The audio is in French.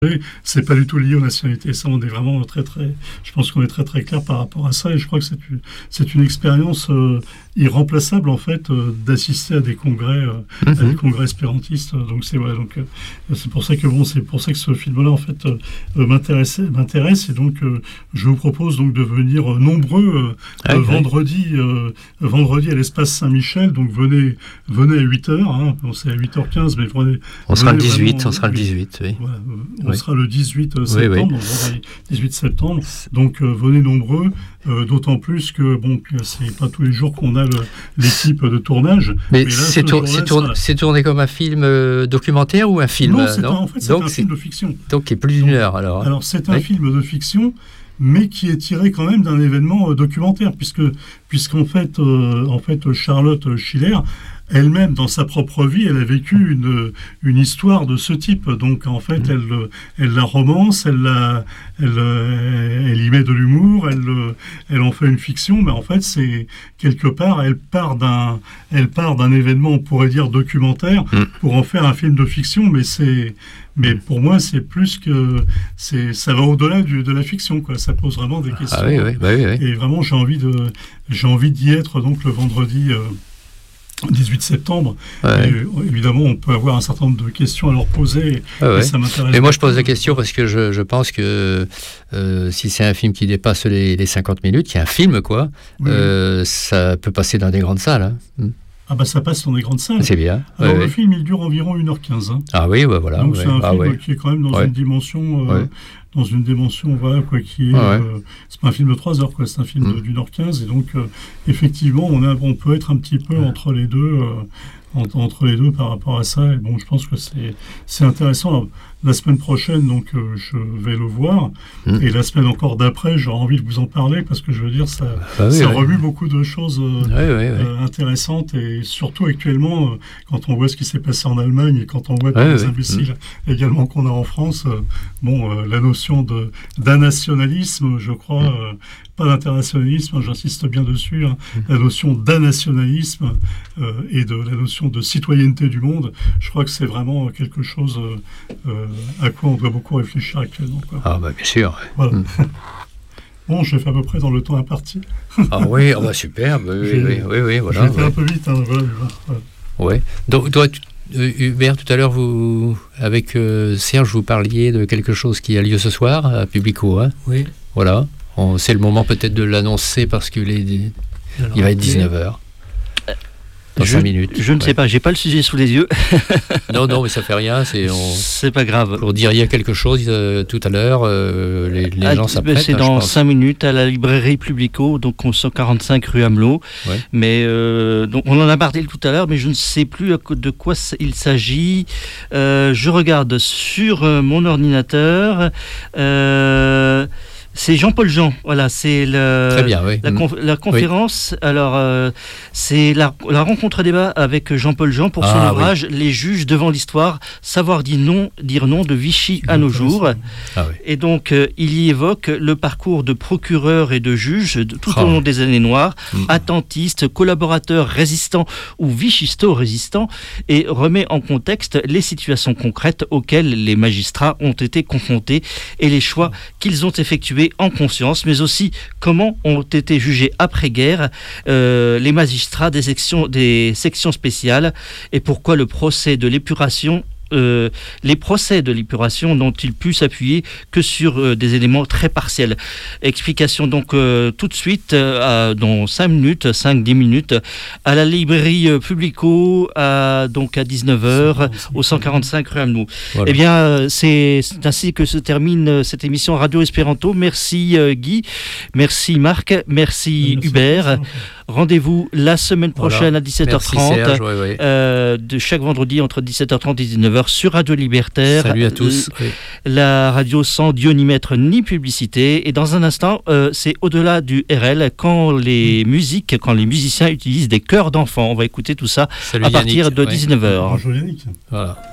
c'est pas du tout lié aux nationalités. Ça, on est vraiment je pense qu'on est très très clair par rapport à ça, et je crois que c'est une expérience irremplaçable en fait d'assister à des congrès espérantistes. Donc c'est pour ça que ce film-là en fait m'intéresse, et donc je vous propose donc de venir nombreux vendredi à l'espace Saint-Michel. Donc venez à 8h, hein. Bon, c'est à 8h15, mais on sera le 18, oui. Voilà, on sera le 18 septembre, vendredi 18 septembre. Donc venez nombreux, d'autant plus que c'est pas tous les jours qu'on a l'équipe de tournage. Mais là, c'est tourné comme un film documentaire ou un film? Non, c'est un film de fiction. Donc qui est plus d'une heure alors. Alors c'est un film de fiction, mais qui est tiré quand même d'un événement documentaire, puisqu'en fait Charlotte Schiller elle-même, dans sa propre vie, elle a vécu une histoire de ce type. Donc, en fait, elle la romance, elle y met de l'humour, elle en fait une fiction, mais en fait, c'est quelque part, elle part d'un événement, on pourrait dire documentaire, pour en faire un film de fiction, mais pour moi, c'est plus que ça va au-delà de la fiction, quoi. Ça pose vraiment des questions. Ah oui. Et vraiment, j'ai envie d'y être donc le vendredi 18 septembre. Et, évidemment, on peut avoir un certain nombre de questions à leur poser. Et ça m'intéresse. Et moi, je pose la question parce que je pense que si c'est un film qui dépasse les 50 minutes, qui est un film, quoi, ça peut passer dans des grandes salles. Hein. Ah bah ça passe dans des grandes salles. C'est bien. Alors le film, il dure environ 1h15. Hein. Ah oui, voilà. Donc c'est un film qui est quand même dans une dimension... dans une dimension, voilà, quoi, qui est... c'est pas un film de 3 heures, quoi, c'est un film d'1h15. Et donc, effectivement, on peut être un petit peu entre les deux... entre les deux par rapport à ça. Et bon, je pense que c'est intéressant. Alors, la semaine prochaine, donc, je vais le voir. Et la semaine encore d'après, j'aurai envie de vous en parler parce que je veux dire, ça remue beaucoup de choses intéressantes. Et surtout actuellement, quand on voit ce qui s'est passé en Allemagne et quand on voit tous les imbéciles également qu'on a en France, la notion d'anationalisme, je crois, pas d'internationalisme, j'insiste bien dessus, la notion d'anationalisme et de la notion de citoyenneté du monde, je crois que c'est vraiment quelque chose à quoi on doit beaucoup réfléchir actuellement, quoi. Ah bah bien sûr. Voilà. Bon, j'ai fait à peu près dans le temps imparti. Ah oui, superbe. Oui, voilà. J'ai fait un peu vite. Hein, voilà. Ouais. Donc toi, Hubert, tout à l'heure, avec Serge, vous parliez de quelque chose qui a lieu ce soir à Publico. Hein. Oui. Voilà. C'est le moment peut-être de l'annoncer parce qu'il va être 19h. Dans 5 minutes. Je ne sais pas, j'ai pas le sujet sous les yeux. Non, mais ça fait rien. C'est pas grave. Pour dire il y a quelque chose tout à l'heure, les gens s'apprêtent. C'est dans 5 minutes à la librairie Publico, donc au 145 rue Amelot. Ouais. Mais donc on en a parlé tout à l'heure, mais je ne sais plus de quoi il s'agit. Je regarde sur mon ordinateur. C'est Jean-Paul Jean, voilà, c'est Très bien, oui. la conférence. Oui. Alors, c'est la rencontre débat avec Jean-Paul Jean pour son ouvrage Les juges devant l'histoire, savoir dire non de Vichy à nos jours. Ah, oui. Et donc, il y évoque le parcours de procureur et de juge tout au long des années noires, attentistes, collaborateurs résistants ou vichisto-résistants, et remet en contexte les situations concrètes auxquelles les magistrats ont été confrontés et les choix qu'ils ont effectués en conscience, mais aussi comment ont été jugés après-guerre les magistrats des sections spéciales et pourquoi les procès de l'épuration n'ont-ils pu s'appuyer que sur des éléments très partiels. Explication donc tout de suite, dans 5-10 minutes, à la librairie Publico, donc à 19h, au 145 rue Amelot. Voilà. Eh bien, c'est ainsi que se termine cette émission Radio Espéranto. Merci Guy, merci Marc, merci Hubert. Rendez-vous la semaine prochaine à 17h30, Serge, de chaque vendredi entre 17h30 et 19h sur Radio Libertaire. Salut à tous. La radio sans Dieu ni maître ni publicité. Et dans un instant, c'est au-delà du RL quand les musiciens utilisent des chœurs d'enfants. On va écouter tout ça à partir de 19h. Bonjour Yannick. Voilà.